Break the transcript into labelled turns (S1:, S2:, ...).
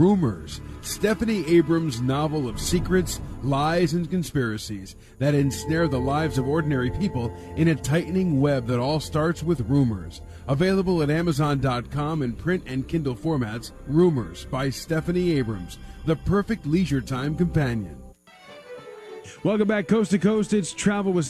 S1: Rumors, Stephanie Abrams' novel of secrets, lies, and conspiracies that ensnare the lives of ordinary people in a tightening web that all starts with rumors. Available at Amazon.com in print and Kindle formats, Rumors by Stephanie Abrams, the perfect leisure time companion.
S2: Welcome back, Coast to Coast. It's Travel with